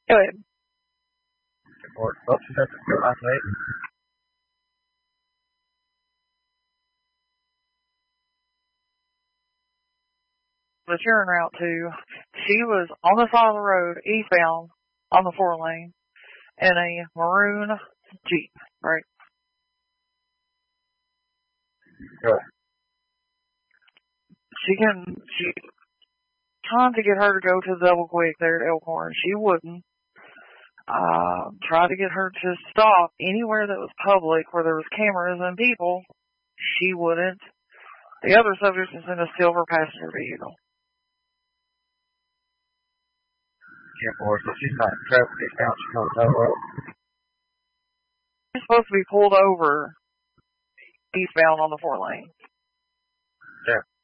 Go ahead. Report. Oh, that's your last name. The turn route too. She was on the side of the road, eastbound, on the 4-lane, in a maroon Jeep, right? Good. She trying to get her to go to the Double Quick there at Elkhorn. She wouldn't. Tried to get her to stop anywhere that was public where there was cameras and people. She wouldn't. The other subject was in a silver passenger vehicle. Or so she's not in traffic account, she comes over. She's supposed to be pulled over eastbound on the 4-lane. Yeah.